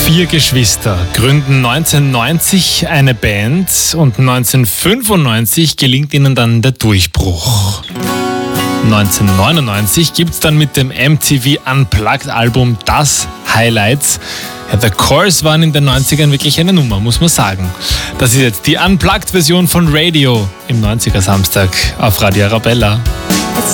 4 Geschwister gründen 1990 eine Band und 1995 gelingt ihnen dann der Durchbruch. 1999 gibt es dann mit dem MTV Unplugged Album das Highlights. Ja, The Corrs waren in den 90ern wirklich eine Nummer, muss man sagen. Das ist jetzt die Unplugged-Version von Radio im 90er Samstag auf Radio Arabella.